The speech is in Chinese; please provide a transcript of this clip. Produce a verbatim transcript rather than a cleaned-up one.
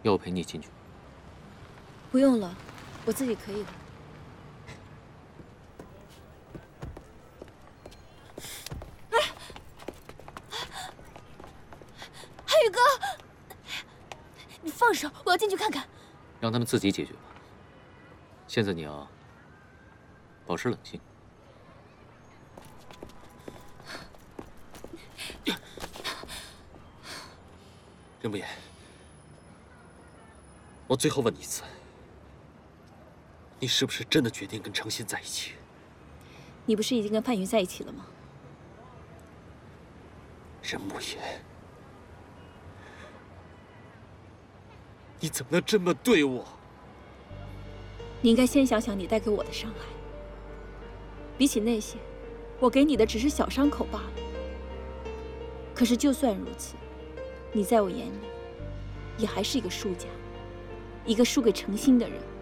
要我陪你进去？ 不用了，我自己可以的。哎，汉宇哥，你放手，我要进去看看。 让他们自己解决吧。现在你要保持冷静。任不言，我最后问你一次，你是不是真的决定跟程心在一起？ 你不是已经跟范云在一起了吗？ 任不言，你怎么能这么对我？ 你应该先想想你带给我的伤害。比起那些，我给你的只是小伤口罢了。可是就算如此，你在我眼里，也还是一个输家，一个输给程心的人。